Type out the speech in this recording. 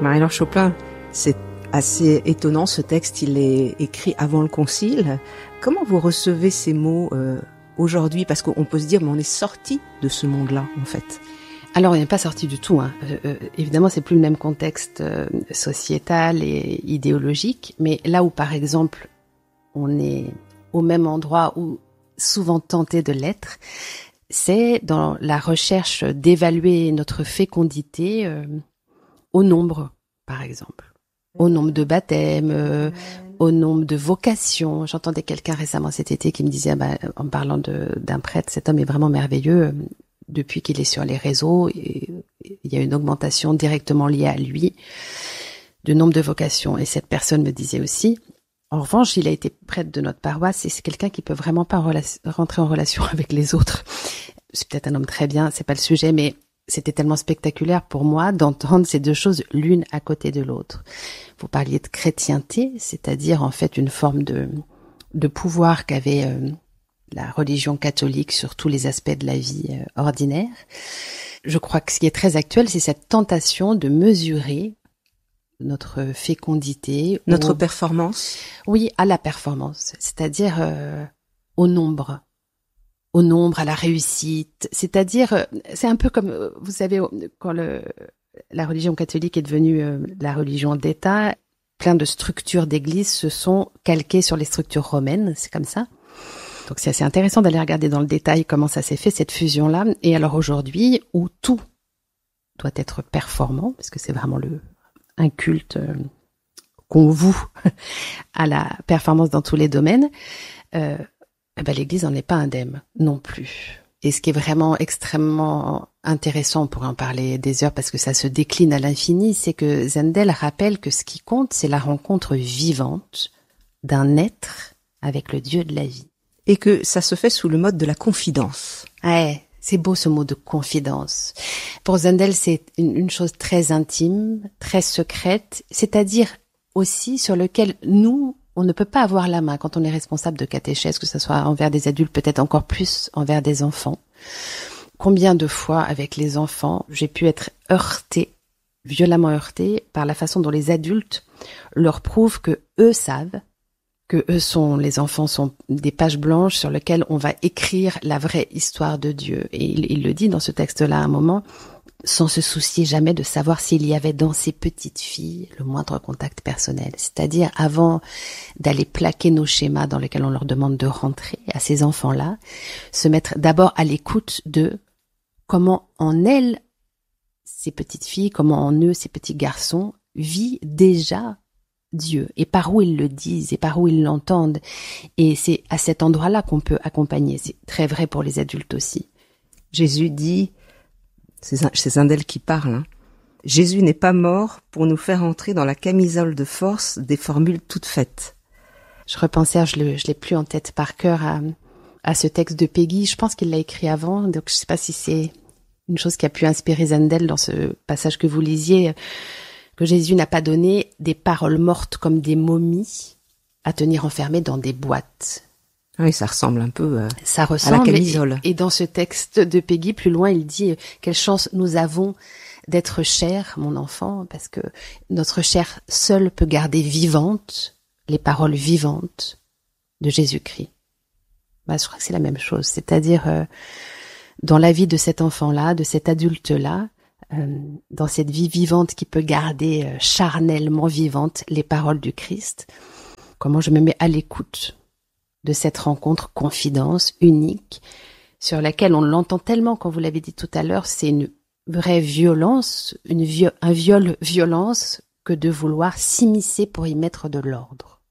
Marie-Laure Chopin, c'est assez étonnant, ce texte, il est écrit avant le Concile. Comment vous recevez ces mots aujourd'hui? Parce qu'on peut se dire, mais on est sorti de ce monde-là, en fait. Alors, on n'est pas sorti du tout. Évidemment, c'est plus le même contexte sociétal et idéologique, mais là où, par exemple, on est au même endroit ou souvent tenté de l'être, c'est dans la recherche d'évaluer notre fécondité au nombre, par exemple. Au nombre de baptêmes, au nombre de vocations. J'entendais quelqu'un récemment cet été qui me disait, en parlant d'un prêtre, cet homme est vraiment merveilleux. Depuis qu'il est sur les réseaux, il y a une augmentation directement liée à lui du nombre de vocations. Et cette personne me disait aussi, en revanche, il a été prêtre de notre paroisse et c'est quelqu'un qui peut vraiment pas rentrer en relation avec les autres. C'est peut-être un homme très bien, c'est pas le sujet, mais c'était tellement spectaculaire pour moi d'entendre ces deux choses l'une à côté de l'autre. Vous parliez de chrétienté, c'est-à-dire en fait une forme de pouvoir qu'avait la religion catholique sur tous les aspects de la vie ordinaire. Je crois que ce qui est très actuel, c'est cette tentation de mesurer notre fécondité. Notre performance. Oui, à la performance, c'est-à-dire au nombre, à la réussite. C'est-à-dire, c'est un peu comme, vous savez, quand la religion catholique est devenue la religion d'État, plein de structures d'église se sont calquées sur les structures romaines, c'est comme ça. Donc c'est assez intéressant d'aller regarder dans le détail comment ça s'est fait, cette fusion-là. Et alors aujourd'hui, où tout doit être performant, parce que c'est vraiment un culte qu'on voue à la performance dans tous les domaines, l'Église n'en est pas indemne non plus. Et ce qui est vraiment extrêmement intéressant, on pourrait en parler des heures parce que ça se décline à l'infini, c'est que Zendel rappelle que ce qui compte, c'est la rencontre vivante d'un être avec le Dieu de la vie. Et que ça se fait sous le mode de la confidence. Ouais, c'est beau ce mot de confidence. Pour Zendel, c'est une chose très intime, très secrète, c'est-à-dire aussi sur lequel nous, on ne peut pas avoir la main quand on est responsable de catéchèse, que ce soit envers des adultes, peut-être encore plus envers des enfants. Combien de fois, avec les enfants, j'ai pu être heurtée, violemment heurtée, par la façon dont les adultes leur prouvent que eux savent, que les enfants sont des pages blanches sur lesquelles on va écrire la vraie histoire de Dieu. Et il le dit dans ce texte-là à un moment, sans se soucier jamais de savoir s'il y avait dans ces petites filles le moindre contact personnel. C'est-à-dire, avant d'aller plaquer nos schémas dans lesquels on leur demande de rentrer, à ces enfants-là, se mettre d'abord à l'écoute de comment en elles, ces petites filles, comment en eux, ces petits garçons, vit déjà Dieu, et par où ils le disent, et par où ils l'entendent. Et c'est à cet endroit-là qu'on peut accompagner. C'est très vrai pour les adultes aussi. Jésus dit, c'est Zendel qui parle, Jésus n'est pas mort pour nous faire entrer dans la camisole de force des formules toutes faites. Je repensais, je l'ai plus en tête par cœur à ce texte de Peggy. Je pense qu'il l'a écrit avant, donc je sais pas si c'est une chose qui a pu inspirer Zendel dans ce passage que vous lisiez, que Jésus n'a pas donné des paroles mortes comme des momies à tenir enfermées dans des boîtes. Oui, ça ressemble un peu à la camisole. Et dans ce texte de Peggy, plus loin, il dit « Quelle chance nous avons d'être chers, mon enfant, parce que notre chair seule peut garder vivantes les paroles vivantes de Jésus-Christ. » Je crois que c'est la même chose, c'est-à-dire dans la vie de cet enfant-là, de cet adulte-là, dans cette vie vivante qui peut garder charnellement vivante les paroles du Christ, comment je me mets à l'écoute de cette rencontre confidence unique sur laquelle on l'entend tellement, quand vous l'avez dit tout à l'heure, c'est une vraie violence, un viol violence que de vouloir s'immiscer pour y mettre de l'ordre.